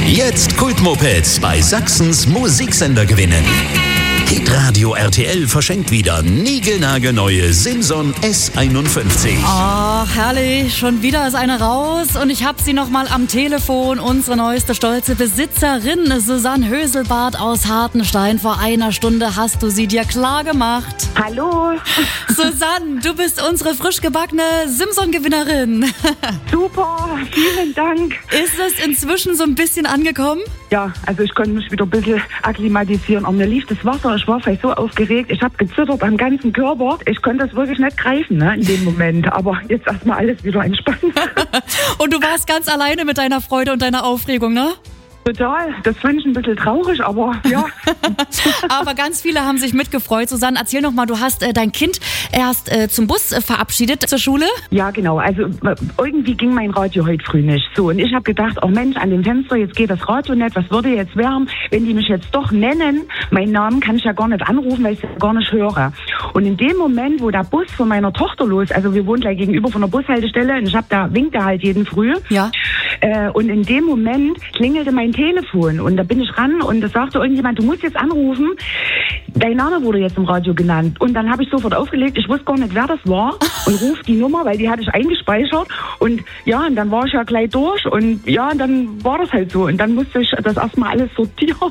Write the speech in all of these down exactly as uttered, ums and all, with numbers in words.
Jetzt Kultmopeds bei Sachsens Musiksender gewinnen. Hitradio R T L verschenkt wieder niegelnagelneue Simson S einundfünfzig. Ach, herrlich. Schon wieder ist eine raus und ich habe sie noch mal am Telefon. Unsere neueste stolze Besitzerin, Susanne Höselbart aus Hartenstein. Vor einer Stunde hast du sie dir klar gemacht. Hallo. Susanne, du bist unsere frisch gebackene Simson-Gewinnerin. Super, vielen Dank. Ist es inzwischen so ein bisschen angekommen? Ja, also ich konnte mich wieder ein bisschen akklimatisieren. Und mir lief das Wasser, ich war vielleicht so aufgeregt, ich habe gezittert am ganzen Körper. Ich konnte das wirklich nicht greifen, ne, in dem Moment. Aber jetzt erstmal alles wieder entspannt. Und du warst ganz alleine mit deiner Freude und deiner Aufregung, ne? Total, das fand ich ein bisschen traurig, aber ja. Aber ganz viele haben sich mitgefreut. Susanne, erzähl noch mal, du hast äh, dein Kind erst äh, zum Bus äh, verabschiedet zur Schule? Ja, genau. Also äh, irgendwie ging mein Radio heute früh nicht. So, und ich habe gedacht, oh Mensch, an dem Fenster, jetzt geht das Radio nicht. Was würde jetzt werden, wenn die mich jetzt doch nennen? Meinen Namen kann ich ja gar nicht anrufen, weil ich es gar nicht höre. Und in dem Moment, wo der Bus von meiner Tochter los, also wir wohnen gleich gegenüber von der Bushaltestelle und ich habe da winkte halt jeden Früh. Ja. Äh, und in dem Moment klingelte mein Telefon und da bin ich ran und da sagte irgendjemand, du musst jetzt anrufen. Dein Name wurde jetzt im Radio genannt. Und dann habe ich sofort aufgelegt, ich wusste gar nicht, wer das war und ruf die Nummer, weil die hatte ich eingespeichert. Und ja, und dann war ich ja gleich durch und ja, und dann war das halt so. Und dann musste ich das erstmal alles sortieren.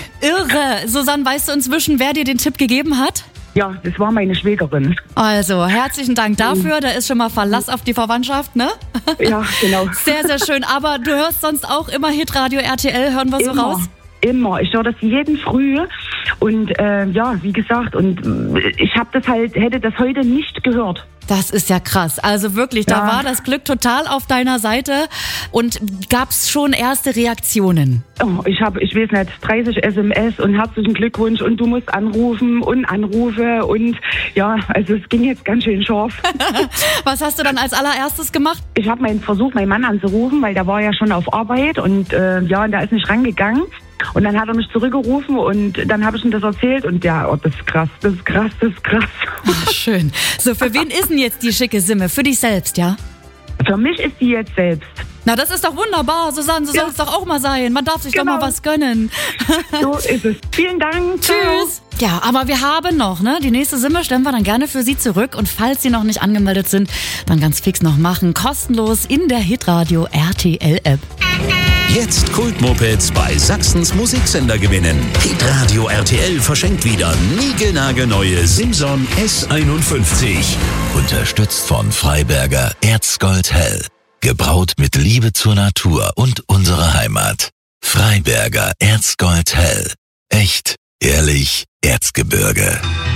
Irre. Susanne, weißt du inzwischen, wer dir den Tipp gegeben hat? Ja, das war meine Schwägerin. Also, herzlichen Dank dafür. Da ist schon mal Verlass auf die Verwandtschaft, ne? Ja, genau. Sehr, sehr schön. Aber du hörst sonst auch immer Hitradio R T L, hören wir so Immer. raus? Immer. Ich höre das jeden Früh und äh, ja, wie gesagt, und äh, ich habe das halt, hätte das heute nicht gehört. Das ist ja krass. Also wirklich, Ja. da war das Glück total auf deiner Seite. Und gab's schon erste Reaktionen? Oh, ich habe, ich weiß nicht, dreißig S M S und herzlichen Glückwunsch und du musst anrufen und Anrufe und ja, also es ging jetzt ganz schön scharf. Was hast du dann als allererstes gemacht? Ich habe meinen versucht, meinen Mann anzurufen, weil der war ja schon auf Arbeit und äh, ja, und der ist nicht rangegangen. Und dann hat er mich zurückgerufen und dann habe ich ihm das erzählt und ja, oh, das ist krass, das ist krass, das ist krass. Ach, schön. So, für wen ist denn jetzt die schicke Simme? Für dich selbst, ja? Für mich ist die jetzt selbst. Na, das ist doch wunderbar, Susanne, so Ja. soll es doch auch mal sein. Man darf sich Genau. doch mal was gönnen. So ist es. Vielen Dank. Tschüss. Ja, aber wir haben noch, ne? Die nächste Simme stellen wir dann gerne für Sie zurück. Und falls Sie noch nicht angemeldet sind, dann ganz fix noch machen. Kostenlos in der Hitradio R T L App. Jetzt Kultmopeds bei Sachsens Musiksender gewinnen. Hitradio R T L verschenkt wieder niegelnagelneue Simson S einundfünfzig. Unterstützt von Freiberger Erzgold Hell. Gebraut mit Liebe zur Natur und unserer Heimat. Freiberger Erzgold Hell. Echt, ehrlich, Erzgebirge.